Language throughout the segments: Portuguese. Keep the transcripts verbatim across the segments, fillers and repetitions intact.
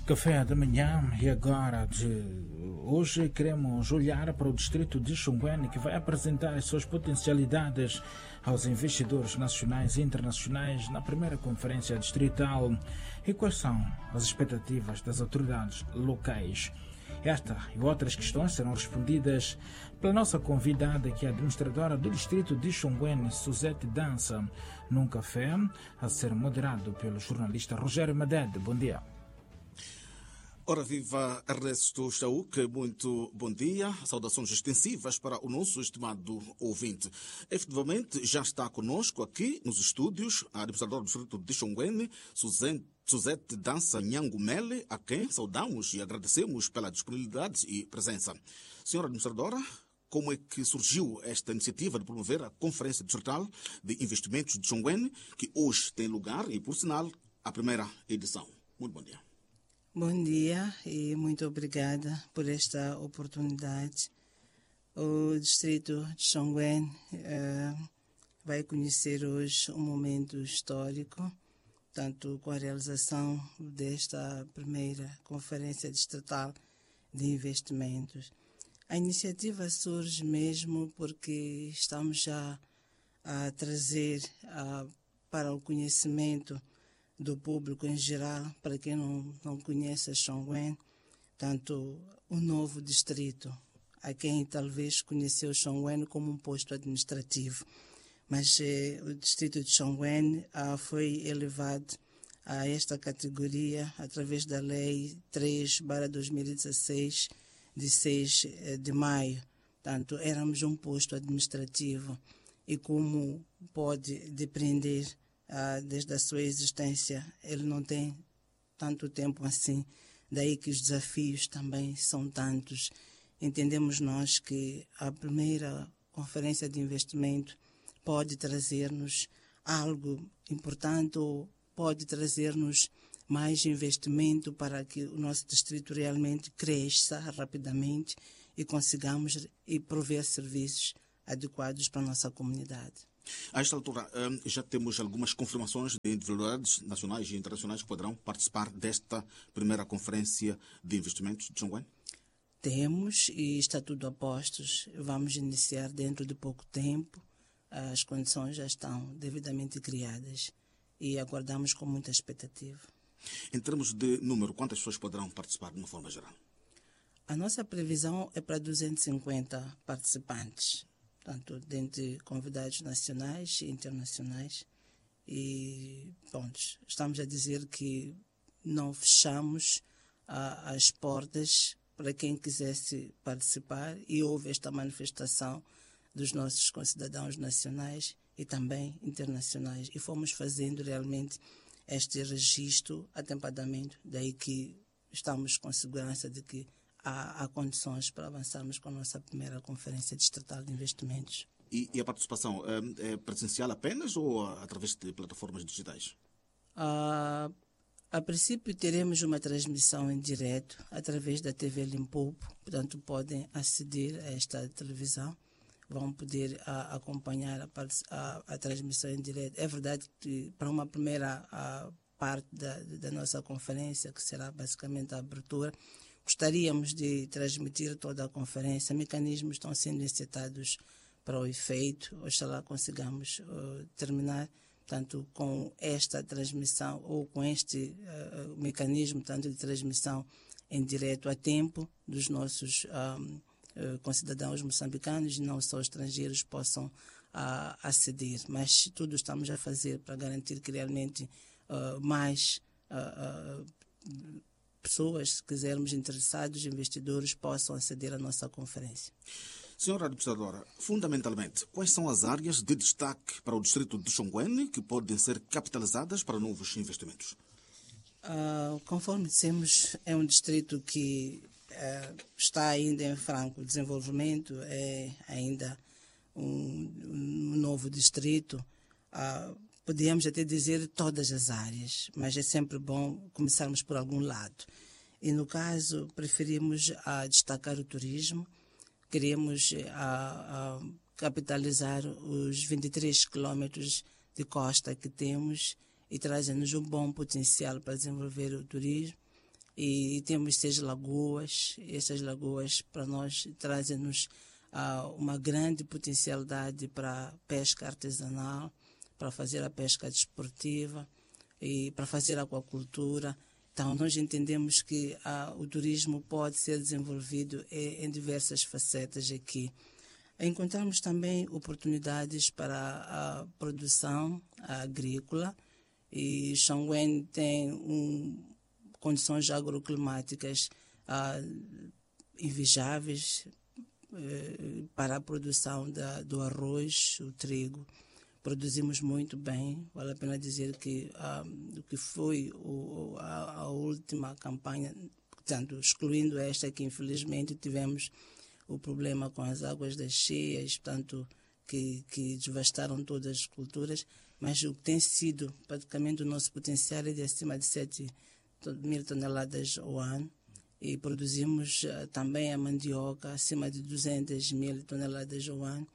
Café da manhã e agora de hoje queremos olhar para o distrito de Xonguene, que vai apresentar as suas potencialidades aos investidores nacionais e internacionais na primeira conferência distrital. E quais são as expectativas das autoridades locais? Esta e outras questões serão respondidas pela nossa convidada, que é a administradora do distrito de Xonguene, Suzete Dança, num café a ser moderado pelo jornalista Rogério Madede. Bom dia. Ora viva, Ernesto Chauk, muito bom dia. Saudações extensivas para o nosso estimado ouvinte. Efetivamente, já está conosco aqui nos estúdios a administradora do distrito de Xonguene, Suzete Dança Nhangumele, a quem saudamos e agradecemos pela disponibilidade e presença. Senhora administradora, como é que surgiu esta iniciativa de promover a Conferência Distrital de Investimentos de Xonguene, que hoje tem lugar e, por sinal, a primeira edição? Muito bom dia. Bom dia e muito obrigada por esta oportunidade. O distrito de Xonguene uh, vai conhecer hoje um momento histórico, tanto com a realização desta primeira Conferência Distrital de Investimentos. A iniciativa surge mesmo porque estamos já a trazer uh, para o conhecimento do público em geral, para quem não, não conhece Xonguene, tanto o novo distrito, a quem talvez conheceu Xonguene como um posto administrativo, mas eh, o distrito de Xonguene ah, foi elevado a esta categoria através da Lei três barra dois mil e dezesseis, de seis de maio. Portanto, éramos um posto administrativo e, como pode depreender Ah, desde a sua existência, ele não tem tanto tempo assim, daí que os desafios também são tantos. Entendemos nós que a primeira conferência de investimento pode trazer-nos algo importante ou pode trazer-nos mais investimento para que o nosso distrito realmente cresça rapidamente e consigamos e prover serviços adequados para a nossa comunidade. A esta altura, já temos algumas confirmações de individualidades nacionais e internacionais que poderão participar desta primeira conferência de investimentos de Xonguene? Temos e está tudo a postos. Vamos iniciar dentro de pouco tempo. As condições já estão devidamente criadas e aguardamos com muita expectativa. Em termos de número, quantas pessoas poderão participar de uma forma geral? A nossa previsão é para duzentos e cinquenta participantes, tanto dentre convidados nacionais e internacionais. E, bom, estamos a dizer que não fechamos ah, as portas para quem quisesse participar, e houve esta manifestação dos nossos concidadãos nacionais e também internacionais. E fomos fazendo realmente este registro atempadamente, daí que estamos com segurança de que Há, há condições para avançarmos com a nossa primeira Conferência Distrital de Investimentos. E, e a participação é, é presencial apenas ou através de plataformas digitais? Ah, a princípio teremos uma transmissão em direto através da T V Limpopo, portanto podem aceder a esta televisão, vão poder a, acompanhar a, a, a transmissão em direto. É verdade que para uma primeira a, parte da, da nossa conferência, que será basicamente a abertura, gostaríamos de transmitir toda a conferência. Mecanismos estão sendo incitados para o efeito. Oxalá consigamos uh, terminar, tanto com esta transmissão ou com este uh, mecanismo tanto de transmissão em direto a tempo dos nossos um, uh, concidadãos moçambicanos e não só estrangeiros possam uh, aceder. Mas tudo estamos a fazer para garantir que realmente uh, mais uh, uh, pessoas, se quisermos, interessados, investidores, possam aceder à nossa conferência. Senhora administradora, fundamentalmente, quais são as áreas de destaque para o distrito de Xonguene que podem ser capitalizadas para novos investimentos? Uh, conforme dissemos, é um distrito que uh, está ainda em franco desenvolvimento, é ainda um, um novo distrito. Uh, Podíamos até dizer todas as áreas, mas é sempre bom começarmos por algum lado. E, no caso, preferimos a destacar o turismo. Queremos a, a capitalizar os vinte e três quilômetros de costa que temos e trazem-nos um bom potencial para desenvolver o turismo. e temos seis lagoas. Essas lagoas para nós trazem-nos uh, uma grande potencialidade para pesca artesanal, para fazer a pesca desportiva e para fazer a aquacultura. Então, nós entendemos que uh, o turismo pode ser desenvolvido em, em diversas facetas aqui. Encontramos também oportunidades para a produção agrícola, e Chongwen tem um, condições agroclimáticas uh, invejáveis uh, para a produção da, do arroz, o trigo. Produzimos muito bem. Vale a pena dizer que uh, o que foi o, a, a última campanha, portanto, excluindo esta que infelizmente tivemos o problema com as águas das cheias, portanto, que, que devastaram todas as culturas, mas o que tem sido praticamente o nosso potencial é de acima de sete mil toneladas ao ano, e produzimos uh, também a mandioca acima de duzentas mil toneladas ao ano,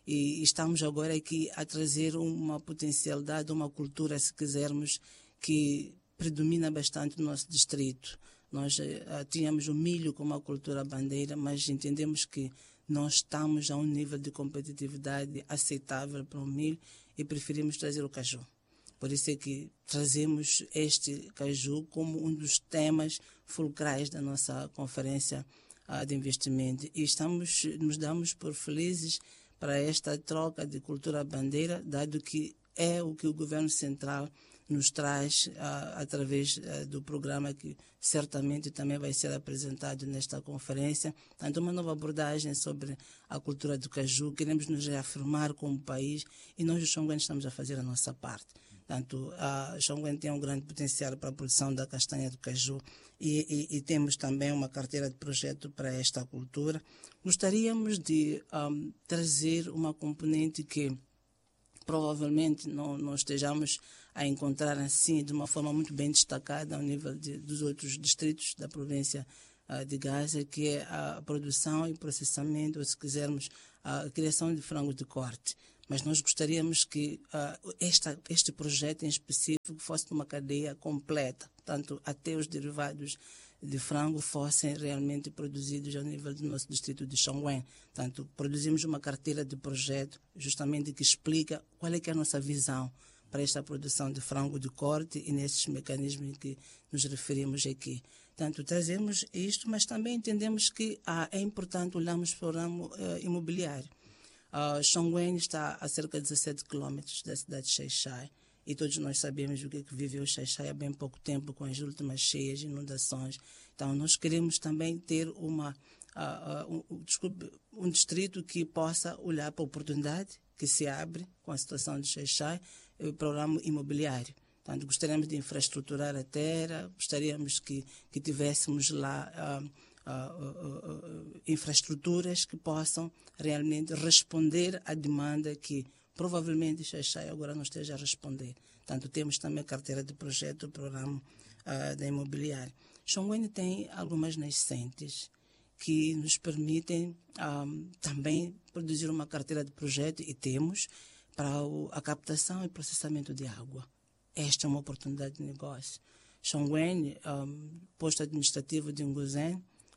e estamos agora aqui a trazer uma potencialidade, uma cultura, se quisermos, que predomina bastante no nosso distrito. Nós uh, tínhamos o milho como a cultura bandeira, mas entendemos que nós estamos a um nível de competitividade aceitável para o milho e preferimos trazer o caju. Por isso é que trazemos este caju como um dos temas fulcrais da nossa conferência uh, de investimento. E estamos, nos damos por felizes para esta troca de cultura bandeira, dado que é o que o governo central nos traz uh, através uh, do programa que certamente também vai ser apresentado nesta conferência. Portanto, uma nova abordagem sobre a cultura do caju. Queremos nos reafirmar como país e nós, os Chongwen, estamos a fazer a nossa parte. Portanto, a Chongwen tem um grande potencial para a produção da castanha do caju e, e, e temos também uma carteira de projeto para esta cultura. Gostaríamos de um, trazer uma componente que provavelmente não, não estejamos a encontrar assim de uma forma muito bem destacada ao nível de, dos outros distritos da província uh, de Gaza, que é a produção e processamento, ou se quisermos, a criação de frango de corte. Mas nós gostaríamos que uh, esta, este projeto em específico fosse uma cadeia completa, tanto até os derivados de frango fossem realmente produzidos ao nível do nosso distrito de Chongwen. Portanto, produzimos uma carteira de projeto justamente que explica qual é que é a nossa visão para esta produção de frango de corte e nesses mecanismos que nos referimos aqui. Portanto, trazemos isto, mas também entendemos que ah, é importante olharmos para o ramo uh, imobiliário. Uh, Chongwen está a cerca de dezessete quilômetros da cidade de Xai-Xai e todos nós sabemos o que, é que viveu Xai-Xai há bem pouco tempo com as últimas cheias, inundações. Então, nós queremos também ter uma, uh, uh, um, desculpe, um distrito que possa olhar para a oportunidade que se abre com a situação de Xai-Xai e o programa imobiliário. Portanto, gostaríamos de infraestruturar a terra, gostaríamos que, que tivéssemos lá uh, uh, uh, uh, infraestruturas que possam realmente responder à demanda que provavelmente Xai-Xai agora não esteja a responder. Portanto, temos também a carteira de projeto do programa uh, da imobiliária. Chongwen tem algumas nascentes que nos permitem um, também produzir uma carteira de projeto, e temos para o, a captação e processamento de água. Esta é uma oportunidade de negócio. Chongwen, um, posto administrativo de Nguzen,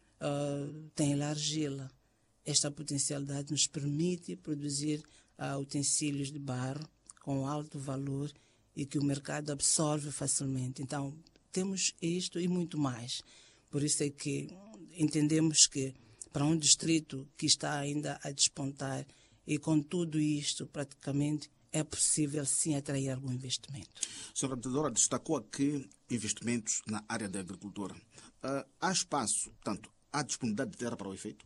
uh, tem lá argila. Esta potencialidade nos permite produzir uh, utensílios de barro com alto valor e que o mercado absorve facilmente. Então, temos isto e muito mais. Por isso é que entendemos que para um distrito que está ainda a despontar e com tudo isto praticamente é possível sim atrair algum investimento. A senhora Vereadora destacou aqui investimentos na área da agricultura. Uh, há espaço, portanto, há disponibilidade de terra para o efeito?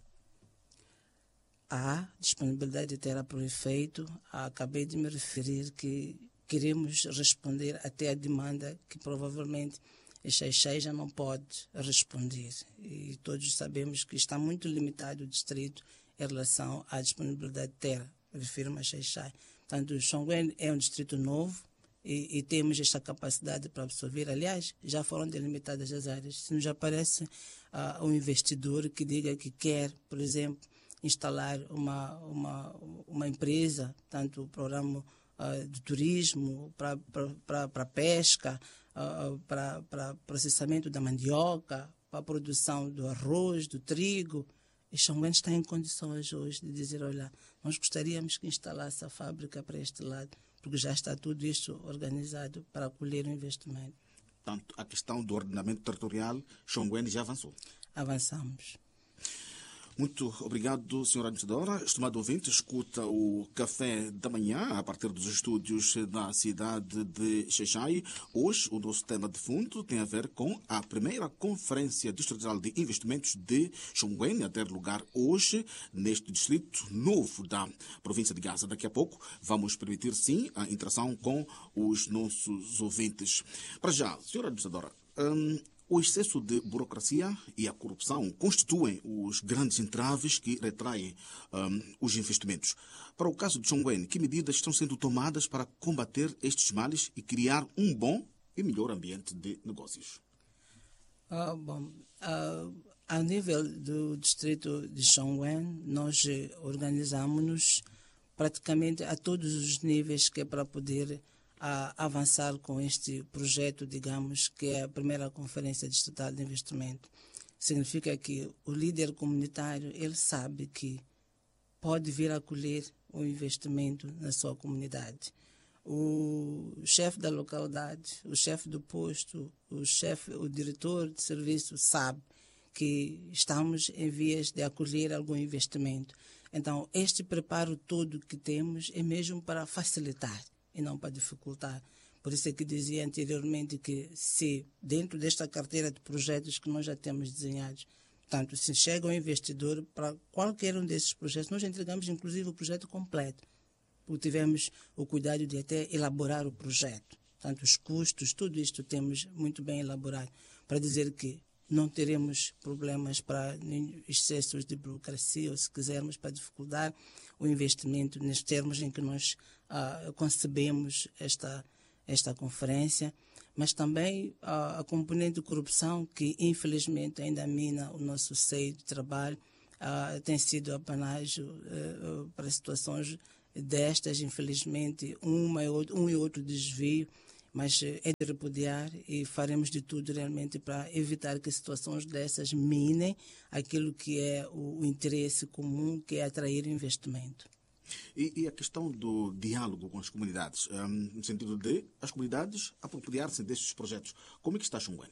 Há disponibilidade de terra para o efeito. Acabei de me referir que queremos responder até a demanda que provavelmente a Xai-Xai já não pode responder. E todos sabemos que está muito limitado o distrito em relação à disponibilidade de terra. Refiro-me a Xai-Xai. Portanto, Chongwen é um distrito novo e, e temos esta capacidade para absorver. Aliás, já foram delimitadas as áreas. Se nos aparece uh, um investidor que diga que quer, por exemplo, instalar uma, uma, uma empresa, tanto o programa uh, de turismo, para pesca, uh, para, para processamento da mandioca, para a produção do arroz, do trigo. E Chonguén está em condições hoje de dizer, olha, nós gostaríamos que instalasse a fábrica para este lado, porque já está tudo isto organizado para acolher o investimento. Portanto, a questão do ordenamento territorial, Chonguén já avançou. Avançamos. Muito obrigado, senhora administradora. Estimado ouvinte, escuta o Café da Manhã a partir dos estúdios da cidade de Xai-Xai. Hoje, o nosso tema de fundo tem a ver com a primeira Conferência Distrital de Investimentos de Chonguén, a ter lugar hoje neste distrito novo da província de Gaza. Daqui a pouco vamos permitir, sim, a interação com os nossos ouvintes. Para já, senhora administradora, hum, o excesso de burocracia e a corrupção constituem os grandes entraves que retraem um, os investimentos. Para o caso de Chonguén, que medidas estão sendo tomadas para combater estes males e criar um bom e melhor ambiente de negócios? Ah, bom, ah, a nível do distrito de Chonguén, nós organizamos-nos praticamente a todos os níveis que é para poder a avançar com este projeto, digamos, que é a primeira Conferência Distrital de Investimento. Significa que o líder comunitário, ele sabe que pode vir a acolher o investimento na sua comunidade. O chefe da localidade, o chefe do posto, o chefe, o diretor de serviço sabe que estamos em vias de acolher algum investimento. Então, este preparo todo que temos é mesmo para facilitar e não para dificultar. Por isso é que dizia anteriormente que se dentro desta carteira de projetos que nós já temos desenhados, portanto, se chega um investidor para qualquer um desses projetos, nós entregamos inclusive o projeto completo, porque tivemos o cuidado de até elaborar o projeto. Portanto, os custos, tudo isto temos muito bem elaborado, para dizer que não teremos problemas para excessos de burocracia, ou se quisermos, para dificultar o investimento nos termos em que nós ah, concebemos esta, esta conferência, mas também ah, a componente de corrupção, que infelizmente ainda mina o nosso seio de trabalho, ah, tem sido apanágio ah, para situações destas, infelizmente, uma e outro, um e outro desvio, mas é de repudiar e faremos de tudo realmente para evitar que situações dessas minem aquilo que é o, o interesse comum, que é atrair investimento. E, e a questão do diálogo com as comunidades, um, no sentido de as comunidades apropriar-se destes projetos. Como é que está Chonguén?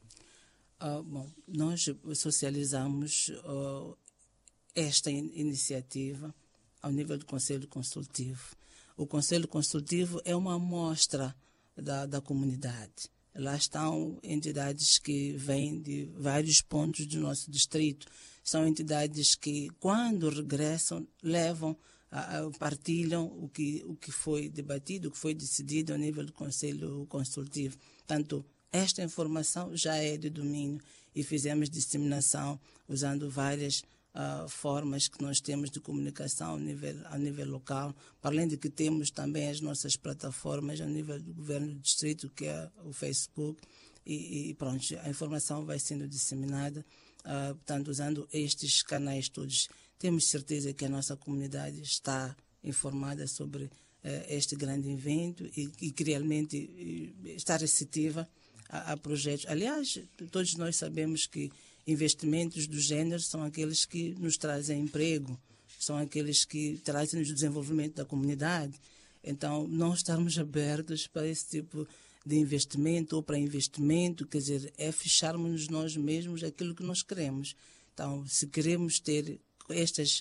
Uh, bom, nós socializamos uh, esta in iniciativa ao nível do Conselho Consultivo. O Conselho Consultivo é uma amostra Da, da comunidade. Lá estão entidades que vêm de vários pontos do nosso distrito. São entidades que, quando regressam, levam, a, a, partilham o que, o que foi debatido, o que foi decidido ao nível do Conselho Consultivo. Portanto, esta informação já é de domínio e fizemos disseminação usando várias Uh, formas que nós temos de comunicação ao nível, ao nível local, para além de que temos também as nossas plataformas ao nível do governo do distrito, que é o Facebook, e, e pronto, a informação vai sendo disseminada, uh, portanto, usando estes canais todos. Temos certeza que a nossa comunidade está informada sobre uh, este grande evento e, e que realmente uh, está receptiva a, a projetos. Aliás, todos nós sabemos que investimentos do género são aqueles que nos trazem emprego, são aqueles que trazem o desenvolvimento da comunidade. Então, não estarmos abertos para esse tipo de investimento ou para investimento, quer dizer, é fecharmos nós mesmos aquilo que nós queremos. Então, se queremos ter estas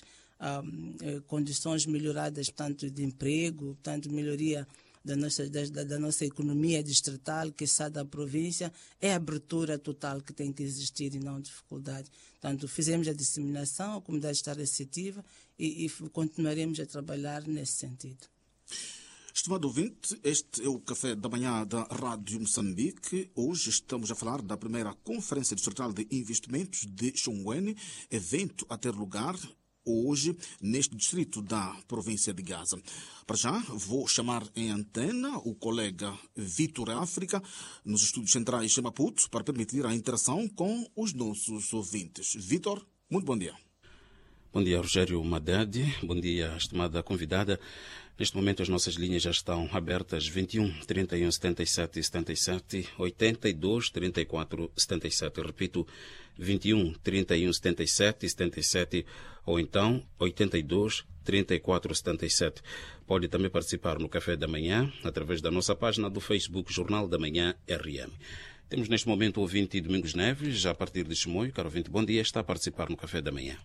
um, condições melhoradas, tanto de emprego, tanto de melhoria da nossa, da, da nossa economia distrital, que sai da província, é a abertura total que tem que existir e não dificuldade. Portanto, fizemos a disseminação, a comunidade está receptiva e, e continuaremos a trabalhar nesse sentido. Estimado ouvinte, este é o Café da Manhã da Rádio Moçambique. Hoje estamos a falar da primeira Conferência Distrital de Investimentos de Chonguén, evento a ter lugar hoje neste distrito da província de Gaza. Para já, vou chamar em antena o colega Vitor África, nos estúdios centrais de Maputo, para permitir a interação com os nossos ouvintes. Vitor, muito bom dia. Bom dia, Rogério Madadi. Bom dia, estimada convidada. Neste momento as nossas linhas já estão abertas: vinte e um, trinta e um, setenta e sete, setenta e sete, oitenta e dois, trinta e quatro, setenta e sete. Repito, vinte e um, trinta e um, setenta e sete, setenta e sete ou então oitenta e dois, trinta e quatro, setenta e sete. Pode também participar no Café da Manhã através da nossa página do Facebook Jornal da Manhã R M. Temos neste momento o ouvinte Domingos Neves, a partir de Chimoio. Caro ouvinte, bom dia, está a participar no Café da Manhã.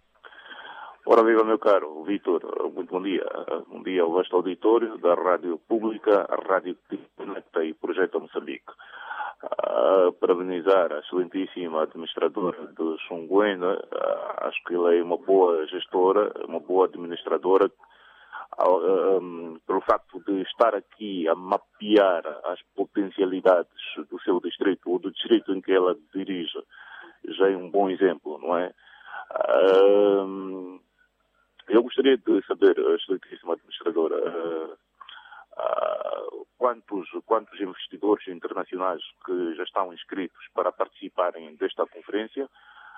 Ora viva, meu caro Vítor, muito bom dia. Bom dia ao vasto auditório da Rádio Pública, a Rádio que conecta e projeta Moçambique. Uh, parabenizar a excelentíssima administradora de Xonguena, uh, acho que ela é uma boa gestora, uma boa administradora, uh, um, pelo facto de estar aqui a mapear as potencialidades do seu distrito, ou do distrito em que ela dirige, já é um bom exemplo, não é? Uh, Eu gostaria de saber, excelentíssima administradora, uh, uh, quantos, quantos investidores internacionais que já estão inscritos para participarem desta conferência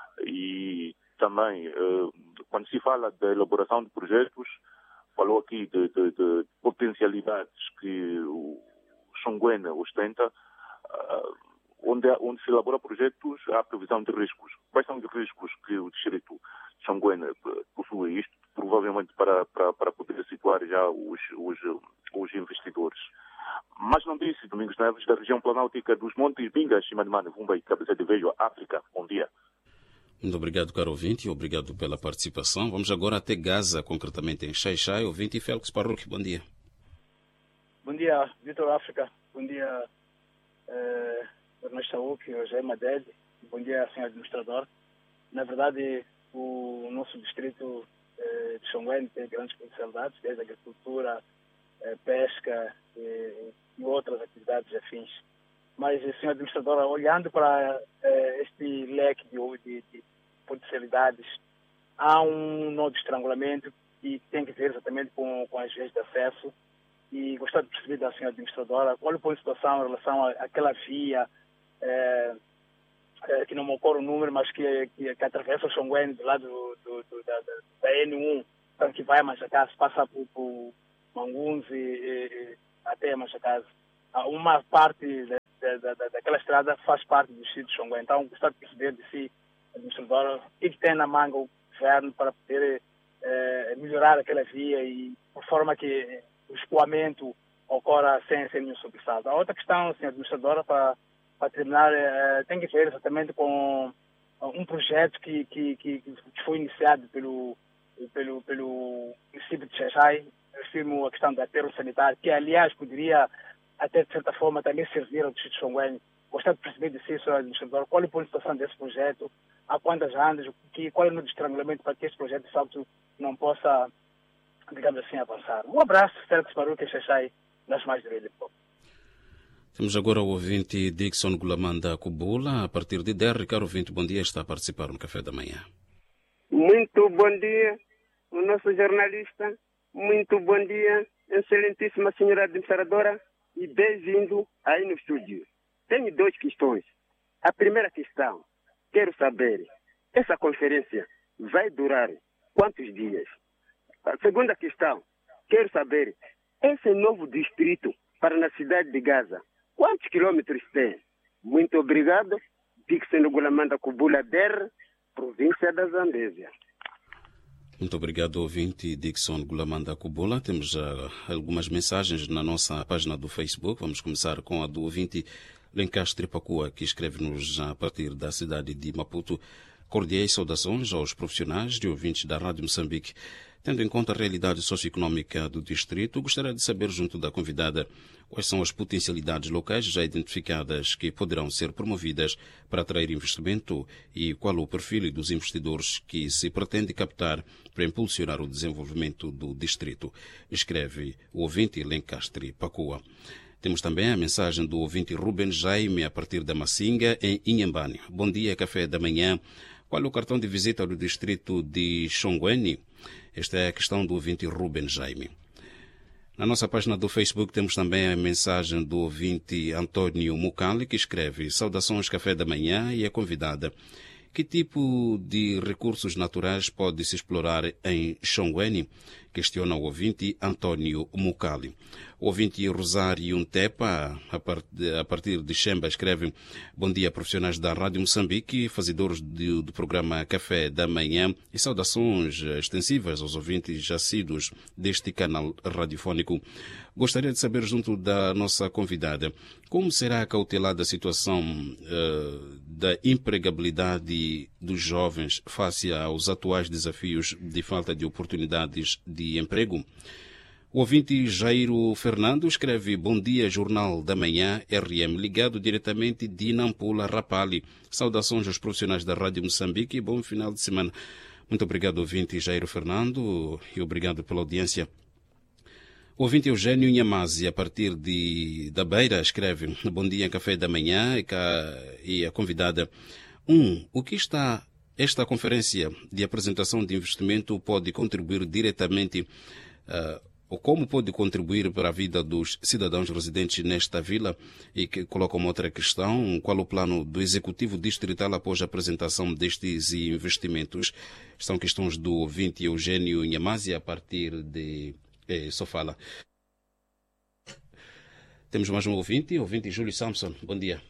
e também, uh, quando se fala da elaboração de projetos, falou aqui de, de, de potencialidades que o Xonguena ostenta, uh, onde, onde se elabora projetos, há previsão de riscos. Quais são os riscos que o distrito de Xonguena possui? Isto provavelmente para, para, para poder situar já os, os, os investidores. Mas não disse, Domingos Neves, da região planáutica dos Montes Bingas, Chimanimane, Vumba e Cabeça de Veio, África. Bom dia. Muito obrigado, caro ouvinte, e obrigado pela participação. Vamos agora até Gaza, concretamente em Xai-Xai. Ouvinte e Félix Parruque, bom dia. Bom dia, Vitor África. Bom dia, eh, Ernesto Saúque, José Madede. Bom dia, senhor administrador. Na verdade, o nosso distrito de Xonguena tem grandes potencialidades, desde a agricultura, pesca e, e outras atividades afins. Mas, senhor administrador, olhando para eh, este leque de, de, de potencialidades, há um nó de estrangulamento e tem que ver exatamente com, com as vias de acesso. E gostaria de perceber da senhora administradora qual é o ponto de situação em relação à, àquela via eh, eh, que não me ocorre o número, mas que, que, que atravessa o Xonguena do lado do, do, do, da, da N um, então, que vai a Machacás, passa por, por Manguns e, e até Machacás. Uma parte da, da, da, daquela estrada faz parte do distrito de Xonguena. Então, gostaria de perceber de si, administradora, o que tem na manga o governo para poder eh, melhorar aquela via e por forma que o escoamento ocorra sem, sem nenhum sobressalto. A outra questão, senhora administradora, para, para terminar, eh, tem que ver exatamente com um projeto que, que, que, que foi iniciado pelo, pelo, pelo município de Xai-Xai, refiro a questão do aterro sanitário, que aliás poderia até de certa forma também servir ao distrito de Xonguena. Gostaria de perceber de si, senhor administrador, qual é a situação desse projeto, há quantas andas, que, qual é o estrangulamento para que esse projeto de facto não possa, digamos assim, avançar. Um abraço, Félix Parruque, Xai-Xai, nas mais de Rede Pop. Temos agora o ouvinte Dixon Gulamanda Kubula, a partir de D R. Caro ouvinte, bom dia, está a participar no Café da Manhã. Muito bom dia, o nosso jornalista. Muito bom dia, excelentíssima senhora administradora, e bem-vindo aí no estúdio. Tenho duas questões. A primeira questão, quero saber, essa conferência vai durar quantos dias? A segunda questão, quero saber, esse novo distrito para na cidade de Gaza, quantos quilômetros tem? Muito obrigado. Dixon Gulamanda Kubula Der, província da Zambésia. Muito obrigado, ouvinte Dixon Gulamanda Kubula. Temos uh, algumas mensagens na nossa página do Facebook. Vamos começar com a do ouvinte Lencastre Pacua, que escreve-nos a partir da cidade de Maputo. Cordiais saudações aos profissionais e ouvintes da Rádio Moçambique. Tendo em conta a realidade socioeconómica do distrito, gostaria de saber, junto da convidada, quais são as potencialidades locais já identificadas que poderão ser promovidas para atrair investimento e qual o perfil dos investidores que se pretende captar para impulsionar o desenvolvimento do distrito. Escreve o ouvinte Lencastre Pacua. Temos também a mensagem do ouvinte Ruben Jaime, a partir da Massinga, em Inhambane. Bom dia, Café da Manhã. Qual é o cartão de visita do distrito de Xonguena? Esta é a questão do ouvinte Ruben Jaime. Na nossa página do Facebook temos também a mensagem do ouvinte Antônio Mucali, que escreve: saudações Café da Manhã, e a convidada. Que tipo de recursos naturais pode se explorar em Xonguene? Questiona o ouvinte Antônio Mucali. O ouvinte Rosário Untepa, a partir de Xemba, escreve: bom dia, profissionais da Rádio Moçambique, fazedores do, do programa Café da Manhã, e saudações extensivas aos ouvintes assíduos deste canal radiofónico. Gostaria de saber, junto da nossa convidada, como será cautelada a situação uh, da empregabilidade dos jovens face aos atuais desafios de falta de oportunidades de emprego? O ouvinte Jairo Fernando escreve: bom dia, Jornal da Manhã, R M, ligado diretamente de Nampula, Rapali. Saudações aos profissionais da Rádio Moçambique e bom final de semana. Muito obrigado, ouvinte Jairo Fernando, e obrigado pela audiência. O ouvinte Eugênio Nhamazi, a partir de, da Beira, escreve: bom dia, Café da Manhã, e, cá, e a convidada. Um, o que está esta conferência de apresentação de investimento pode contribuir diretamente uh, ou como pode contribuir para a vida dos cidadãos residentes nesta vila? E que coloca uma outra questão: qual o plano do Executivo Distrital após a apresentação destes investimentos? São questões do ouvinte Eugênio Nhamazi, a partir de eh, Sofala. Temos mais um ouvinte, ouvinte Júlio Samson. Bom dia.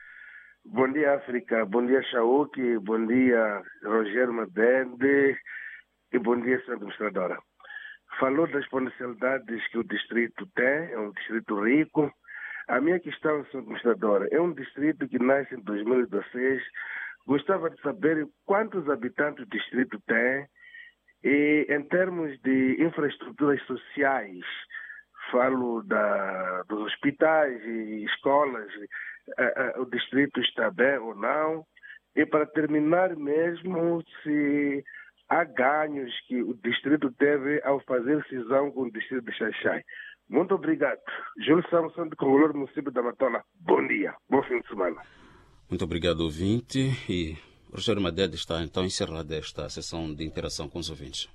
Bom dia, África. Bom dia, Chauque. Bom dia, Rogério Madende. E bom dia, senhora administradora. Falou das potencialidades que o distrito tem, é um distrito rico. A minha questão, senhora administradora, é um distrito que nasce em dois mil e dezesseis. Gostava de saber quantos habitantes o distrito tem e, em termos de infraestruturas sociais, falo da, dos hospitais e escolas, a, a, o distrito está bem ou não? E para terminar mesmo, se há ganhos que o distrito teve ao fazer cisão com o distrito de Xaixai. Muito obrigado. Júlio Samson de Congolor, município da Matola. Bom dia, bom fim de semana. Muito obrigado, ouvinte. E o Rogério Madede está então encerrada esta sessão de interação com os ouvintes.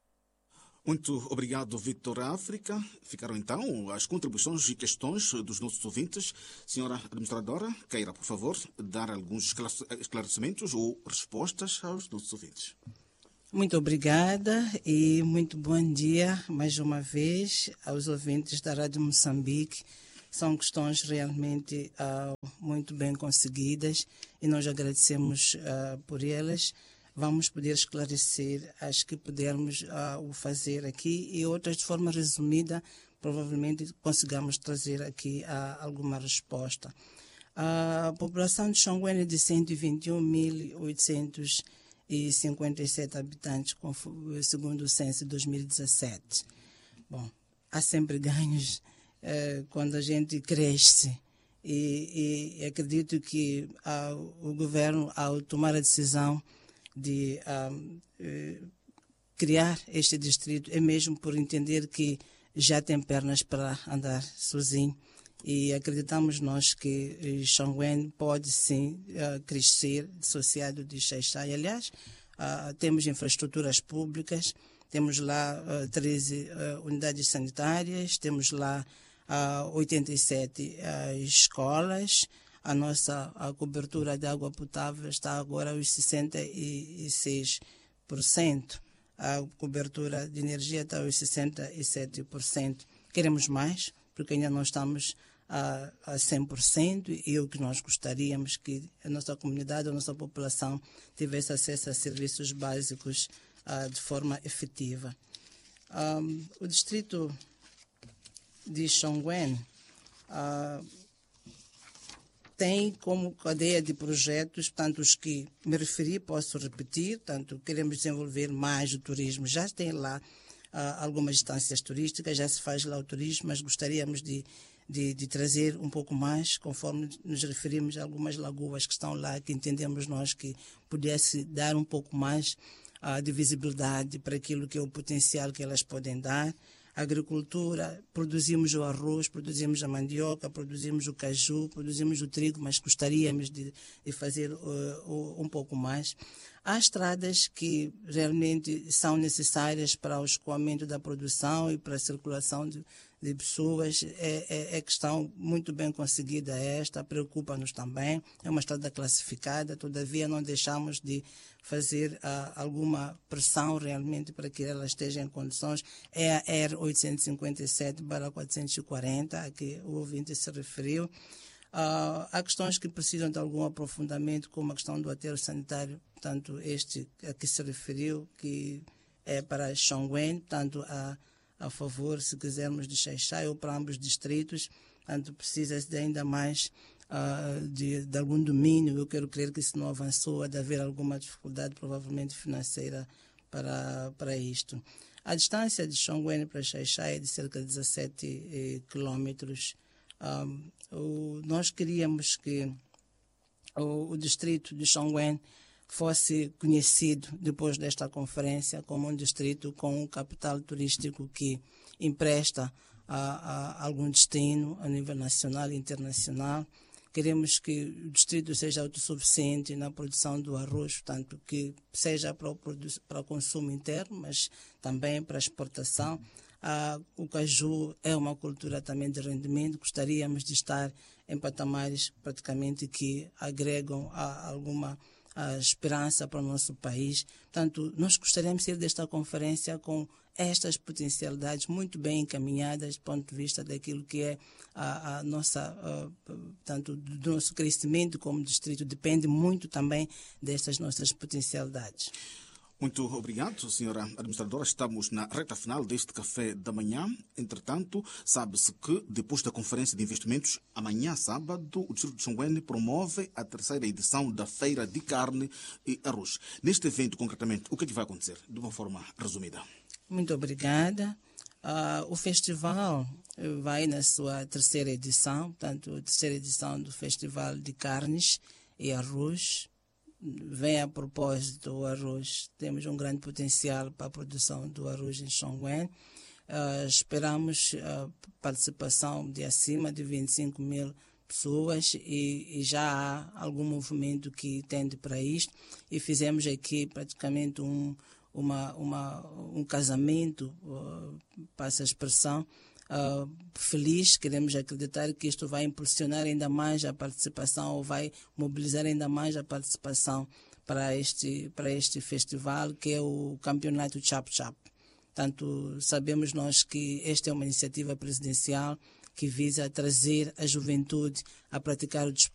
Muito obrigado, Vitor África. Ficaram então as contribuições e questões dos nossos ouvintes. Senhora administradora, queira, por favor, dar alguns esclarecimentos ou respostas aos nossos ouvintes. Muito obrigada e muito bom dia mais uma vez aos ouvintes da Rádio Moçambique. São questões realmente uh, muito bem conseguidas e nós agradecemos uh, por elas. Vamos poder esclarecer as que pudermos uh, o fazer aqui e outras de forma resumida, provavelmente consigamos trazer aqui uh, alguma resposta. A população de Xonguene é de cento e vinte e um mil oitocentos e cinquenta e sete habitantes, segundo o censo de dois mil e dezessete. Bom, há sempre ganhos eh, quando a gente cresce e, e acredito que ah, o governo, ao tomar a decisão de ah, eh, criar este distrito, é mesmo por entender que já tem pernas para andar sozinho. E acreditamos nós que Xonguene pode sim uh, crescer dissociado de Xaixai. Aliás, uh, temos infraestruturas públicas, temos lá uh, treze uh, unidades sanitárias, temos lá uh, oitenta e sete uh, escolas. A nossa a cobertura de água potável está agora aos sessenta e seis por cento. A cobertura de energia está aos sessenta e sete por cento. Queremos mais, porque ainda não estamos a, a cem por cento e o que nós gostaríamos que a nossa comunidade, a nossa população tivesse acesso a serviços básicos uh, de forma efetiva. Um, o distrito de Xonguene uh, tem como cadeia de projetos, tanto os que me referi, posso repetir, tanto queremos desenvolver mais o turismo, já tem lá uh, algumas instâncias turísticas, já se faz lá o turismo, mas gostaríamos de De, de trazer um pouco mais, conforme nos referimos a algumas lagoas que estão lá, que entendemos nós que pudesse dar um pouco mais uh, de visibilidade para aquilo que é o potencial que elas podem dar. A agricultura, produzimos o arroz, produzimos a mandioca, produzimos o caju, produzimos o trigo, mas gostaríamos de, de fazer uh, um pouco mais. Há estradas que realmente são necessárias para o escoamento da produção e para a circulação de, de pessoas. É, é, é questão muito bem conseguida esta, preocupa-nos também. É uma estrada classificada, todavia não deixamos de fazer uh, alguma pressão realmente para que ela esteja em condições. É a R oitocentos e cinquenta e sete barra quatrocentos e quarenta, a que o ouvinte se referiu. Uh, há questões que precisam de algum aprofundamento, como a questão do aterro sanitário, tanto este a que se referiu, que é para Chongwen, tanto a, a favor, se quisermos, de Xai-Xai ou para ambos distritos, tanto precisa-se de ainda mais uh, de, de algum domínio. Eu quero crer que se não avançou, há de haver alguma dificuldade, provavelmente financeira, para, para isto. A distância de Chongwen para Xai-Xai é de cerca de dezassete eh, quilômetros. Um, o, nós queríamos que o, o distrito de Chongwen fosse conhecido depois desta conferência como um distrito com um capital turístico que empresta a, a algum destino a nível nacional e internacional. Queremos que o distrito seja autossuficiente na produção do arroz, tanto que seja para o, para o consumo interno, mas também para a exportação. Ah, o caju é uma cultura também de rendimento. Gostaríamos de estar em patamares praticamente que agregam a alguma a esperança para o nosso país. Portanto, nós gostaríamos de ir desta conferência com estas potencialidades muito bem encaminhadas do ponto de vista daquilo que é a, a nossa, a, tanto do nosso crescimento como distrito, depende muito também destas nossas potencialidades. Muito obrigado, senhora administradora. Estamos na reta final deste café da manhã. Entretanto, sabe-se que depois da Conferência de Investimentos, amanhã, sábado, o Distrito de Chongwen promove a terceira edição da Feira de Carne e Arroz. Neste evento, concretamente, o que é que vai acontecer? De uma forma resumida. Muito obrigada. Uh, o festival vai na sua terceira edição, portanto, a terceira edição do Festival de Carnes e Arroz. Vem a propósito o arroz. Temos um grande potencial para a produção do arroz em Chongwen. Uh, esperamos a participação de acima de vinte e cinco mil pessoas e, e já há algum movimento que tende para isto. E fizemos aqui praticamente um, uma, uma, um casamento, uh, passa a expressão, Uh, feliz. Queremos acreditar que isto vai impulsionar ainda mais a participação ou vai mobilizar ainda mais a participação para este, para este festival, que é o campeonato Chap Chap. Portanto, sabemos nós que esta é uma iniciativa presidencial que visa trazer a juventude a praticar o desporto